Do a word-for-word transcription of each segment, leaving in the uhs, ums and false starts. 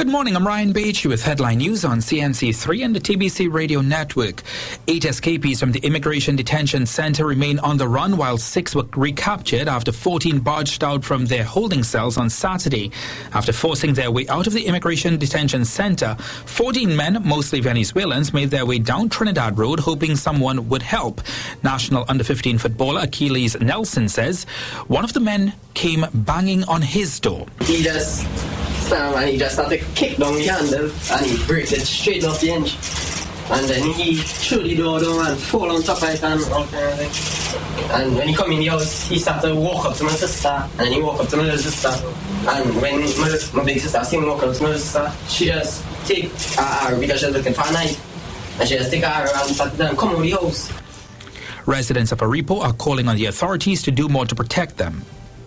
Good morning, I'm Ryan Beachy with headline news on C N C three and the T B C radio network. Eight escapees from the Immigration Detention Centre remain on the run while six were recaptured after fourteen barged out from their holding cells on Saturday. After forcing their way out of the Immigration Detention Centre, fourteen men, mostly Venezuelans, made their way down Trinidad Road hoping someone would help. National under fifteen footballer Achilles Nelson says one of the men came banging on his door. He just stand and he just started to kick down the handle and he breaks it straight off the hinge. And then he threw the door down and fall on top of it and all kind of thing. And when he come in the house, he started to walk up to my sister and he walked up to my little sister. And when my, my big sister seen him walk up to my little sister, she just take her arrow because she was looking for a knife. And she just take her arrow and started to come out of the house. Residents of Aripo are calling on the authorities to do more to protect them.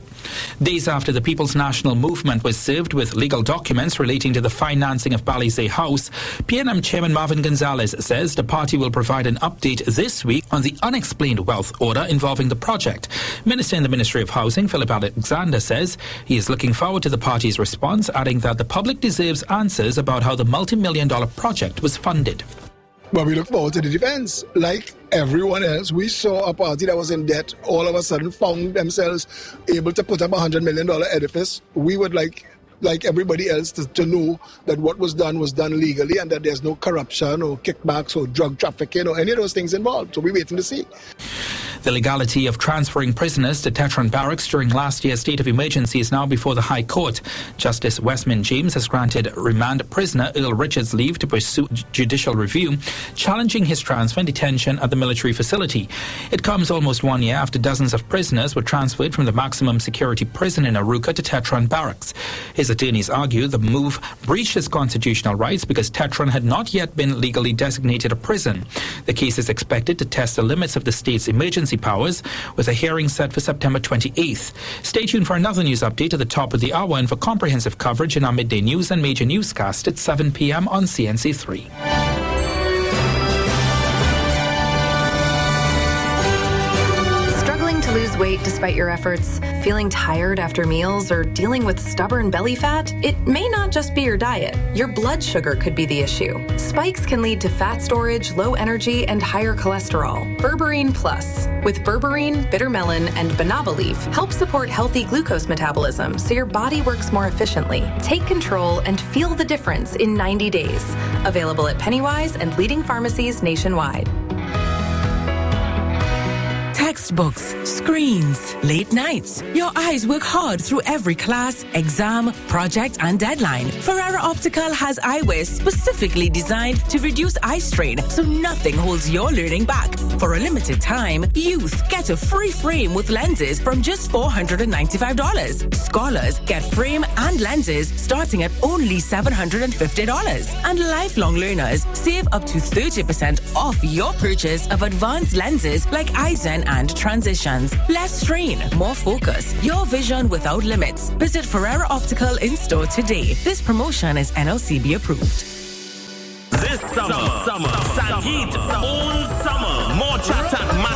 Days after the People's National Movement was served with legal documents relating to the financing of Balizay House, P N M Chairman Marvin Gonzalez says the party will provide an update this week on the unexplained wealth order involving the project. Minister in the Ministry of Housing, Philip Alexander, says he is looking forward to the party's response, adding that the public deserves answers about how the multi-million dollar project was funded. But we look forward to the defense. Like everyone else, we saw a party that was in debt all of a sudden found themselves able to put up a one hundred million dollars edifice. We would like like everybody else to, to know that what was done was done legally and that there's no corruption or kickbacks or drug trafficking or any of those things involved. So we're waiting to see. The legality of transferring prisoners to Tetron Barracks during last year's state of emergency is now before the High Court. Justice Westman James has granted remand prisoner Earl Richards leave to pursue judicial review, challenging his transfer and detention at the military facility. It comes almost one year after dozens of prisoners were transferred from the maximum security prison in Arouca to Tetron Barracks. His attorneys argue the move breached his constitutional rights because Tetron had not yet been legally designated a prison. The case is expected to test the limits of the state's emergency powers, with a hearing set for September twenty-eighth. Stay tuned for another news update at the top of the hour and for comprehensive coverage in our midday news and major newscast at seven p.m. on C N C three. Struggling to lose weight despite your efforts, feeling tired after meals, or dealing with stubborn belly fat? It may not just be your diet. Your blood sugar could be the issue. Spikes can lead to fat storage, low energy, and higher cholesterol. Berberine Plus, with berberine, bitter melon, and banaba leaf, help support healthy glucose metabolism so your body works more efficiently. Take control and feel the difference in ninety days. Available at Pennywise and leading pharmacies nationwide. Textbooks, screens, late nights. Your eyes work hard through every class, exam, project, and deadline. Ferrara Optical has eyewear specifically designed to reduce eye strain so nothing holds your learning back. For a limited time, youth get a free frame with lenses from just four hundred ninety-five dollars. Scholars get frame and lenses starting at only seven hundred fifty dollars. And lifelong learners save up to thirty percent off your purchase of advanced lenses like Eisen and Transitions. Less strain, more focus. Your vision without limits. Visit Ferrara Optical in-store today. This promotion is N L C B approved. This summer, summer, Sangeet own summer. More chat and